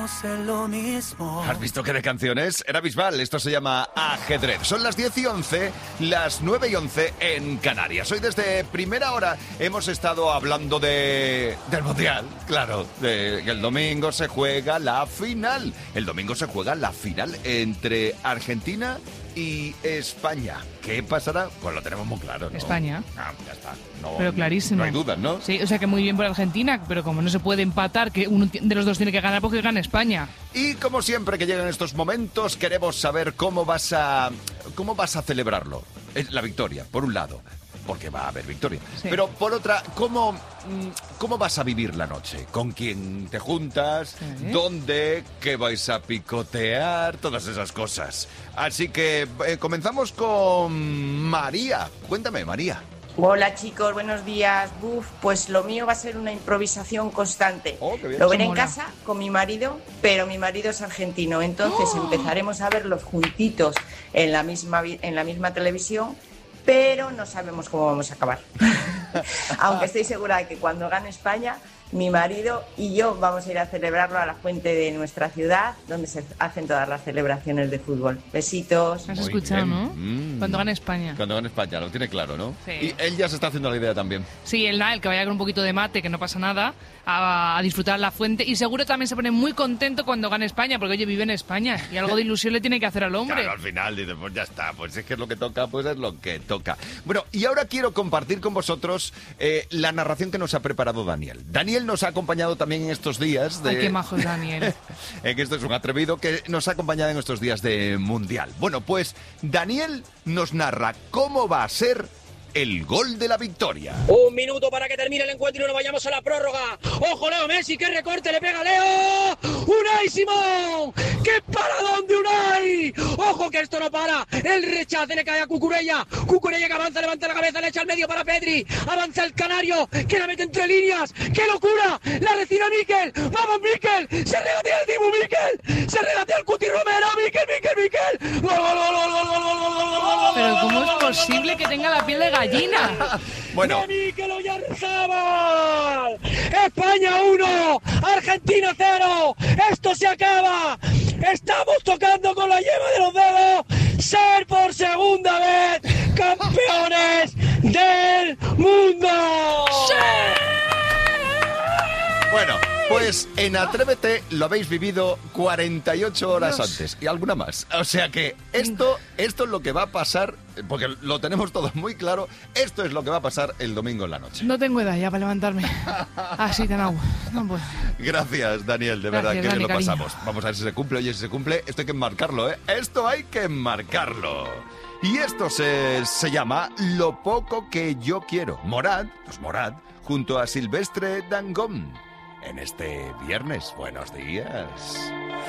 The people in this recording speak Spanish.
Lo mismo. ¿Has visto qué de canciones? Era Bisbal, esto se llama Ajedrez. Son las 10:11, las 9:11 en Canarias. Hoy desde primera hora hemos estado hablando del Mundial, claro, de que el domingo se juega la final. El domingo se juega la final entre Argentina y España. ¿Qué pasará? Pues lo tenemos muy claro, ¿no? España. Ah, ya está. No, pero clarísimo. No hay dudas, ¿no? Sí, o sea que muy bien por Argentina, pero como no se puede empatar, que uno de los dos tiene que ganar, porque gana España. Y como siempre que llegan estos momentos, queremos saber cómo vas a celebrarlo. La victoria, por un lado, porque va a haber victoria. Sí. Pero por otra, ¿cómo vas a vivir la noche? ¿Con quién te juntas? Sí. ¿Dónde? ¿Qué vais a picotear? Todas esas cosas. Así que comenzamos con María. Cuéntame, María. Hola chicos, buenos días. Pues lo mío va a ser una improvisación constante. Oh, qué bien. Lo veré Qué en mola. casa con mi marido, pero mi marido es argentino. Entonces empezaremos a verlos juntitos en la misma televisión, pero no sabemos cómo vamos a acabar. Aunque estoy segura de que cuando gane España, mi marido y yo vamos a ir a celebrarlo a la fuente de nuestra ciudad, donde se hacen todas las celebraciones de fútbol. Besitos. Has Muy escuchado, bien. ¿no? Cuando gane España. Cuando gane España, lo tiene claro, ¿no? Sí. Y él ya se está haciendo la idea también. Sí, el que vaya con un poquito de mate, que no pasa nada, a disfrutar la fuente. Y seguro también se pone muy contento cuando gane España, porque oye, vive en España y algo de ilusión le tiene que hacer al hombre. Claro, al final dices, pues ya está, pues es que es lo que toca, pues es lo que toca. Bueno, y ahora quiero compartir con vosotros la narración que nos ha preparado Daniel. Daniel nos ha acompañado también en estos días Ay, qué majo es Daniel. que esto es un atrevido que nos ha acompañado en estos días de Mundial. Bueno, pues Daniel nos narra cómo va a ser el gol de la victoria. Un minuto para que termine el encuentro y nos vayamos a la prórroga. ¡Ojo, Leo Messi! ¡Qué recorte le pega Leo! ¡Unai Simón! ¡Qué paradón de Unai! ¡Ojo que esto no para! El rechace le cae a Cucurella. Cucurella que avanza, levanta la cabeza, le echa al medio para Pedri. Avanza el canario, que la mete entre líneas. ¡Qué locura! La recibe Mikel. ¡Vamos, Mikel! ¡Se regatea el Dibu, Mikel! ¡Se regatea el Cuti Romero! ¡Mikel! ¡Gol, gol, gol, gol, gol, gol, gol, gol, gol! Pero ¿cómo es posible que tenga la piel de gallina? Bueno, ¡De Mikel Oyarzabal! ¡España 1! ¡Argentina 0! ¡Esto se acaba! ¡Estamos tocando con la yema de los dedos! ¡Ser por segunda vez campeones del mundo! bueno, pues en Atrévete lo habéis vivido 48 horas antes y alguna más. O sea que esto es lo que va a pasar, porque lo tenemos todo muy claro, esto es lo que va a pasar el domingo en la noche. No tengo edad ya para levantarme. Así tan agua. No puedo. Gracias, Daniel, de verdad Gracias, que bien Dani, lo cariño. pasamos. Vamos a ver si se cumple. Oye, si se cumple, esto hay que enmarcarlo, ¿eh? Esto hay que enmarcarlo. Y esto se llama Lo poco que yo quiero. Morad, junto a Silvestre Dangond. En este viernes, buenos días.